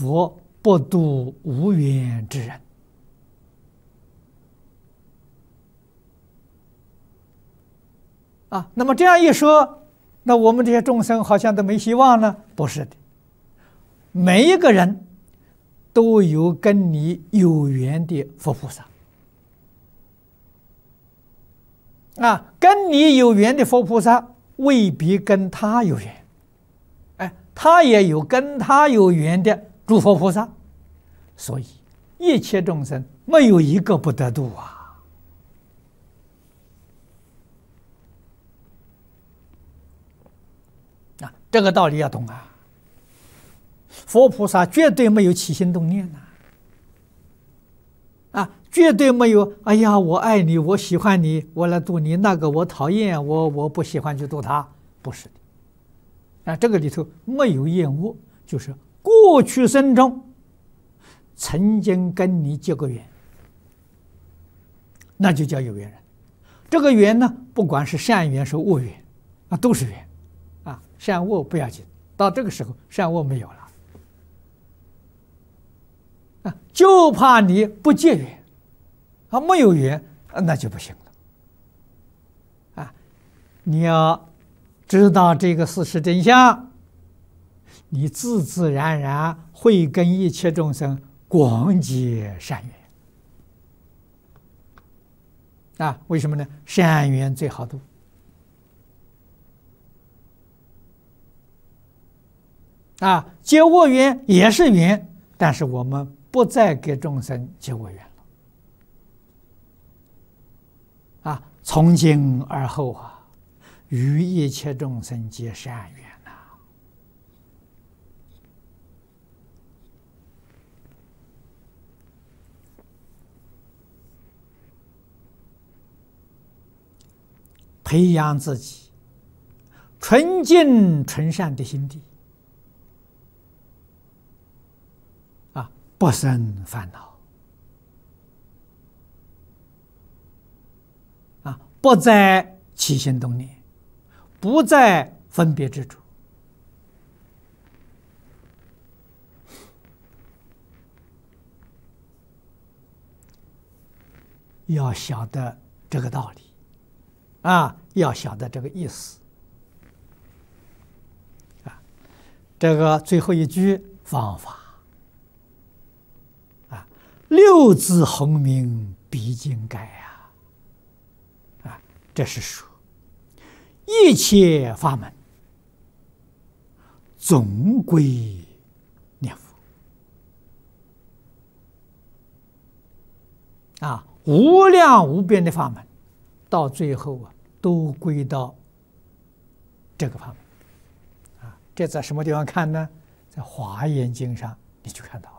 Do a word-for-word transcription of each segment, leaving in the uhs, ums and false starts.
佛不度无缘之人。啊，那么这样一说，那我们这些众生好像都没希望呢？不是的，每一个人都有跟你有缘的佛菩萨。啊，跟你有缘的佛菩萨未必跟他有缘，哎，他也有跟他有缘的诸佛菩萨，所以一切众生没有一个不得度啊。啊，这个道理要懂啊。佛菩萨绝对没有起心动念呐、啊，啊，绝对没有。哎呀，我爱你，我喜欢你，我来度你；那个我讨厌，我我不喜欢去度他，不是的。啊，这个里头没有厌恶，就是过去生中曾经跟你结过缘，那就叫有缘人。这个缘呢，不管是善缘是恶缘，啊，都是缘。啊，善恶不要紧，到这个时候善恶没有了，啊，就怕你不结缘，啊，没有缘，那就不行了。啊，你要知道这个事实真相，你自自然然会跟一切众生广结善缘。啊，为什么呢？善缘最好度。啊，结恶缘也是缘，但是我们不再给众生结恶缘了。啊，从今而后啊，与一切众生结善缘呐、啊。培养自己纯净纯善的心地。不生烦恼，啊，不再起心动念，不再分别执着，要晓得这个道理，啊，要晓得这个意思，啊，这个最后一句方法。六字洪名必经改呀！啊，这是说一切法门总归念佛啊，无量无边的法门，到最后啊，都归到这个法门啊。这在什么地方看呢？在《华严经》上你就看到了。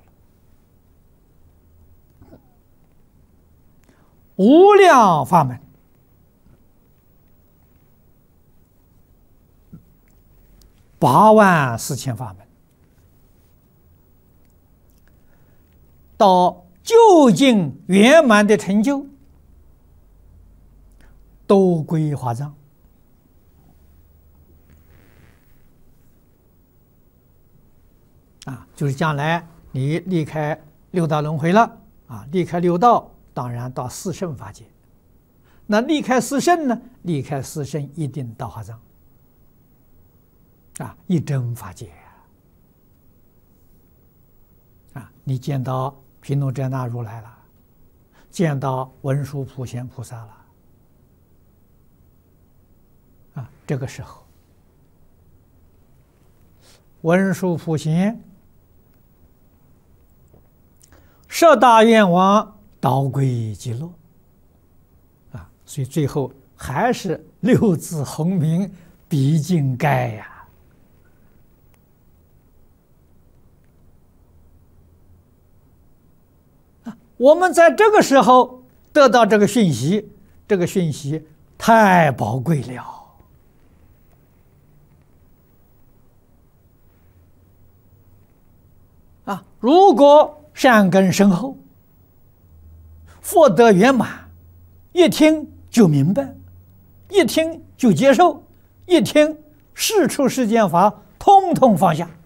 无量法门，八万四千法门，到究竟圆满的成就，都归华藏。啊，就是将来你离开六道轮回了啊，离开六道。当然到四圣法界，那离开四圣呢？离开四圣一定到华藏，啊，一真法界啊！你见到毗卢遮那如来了，见到文殊普贤菩萨了，啊，这个时候，文殊普贤十大愿王。导归极乐，啊，所以最后还是六字洪名必经改呀！啊，我们在这个时候得到这个讯息，这个讯息太宝贵了啊！如果善根深厚，福德圆满，一听就明白，一听就接受，一听世出世间法，通通放下。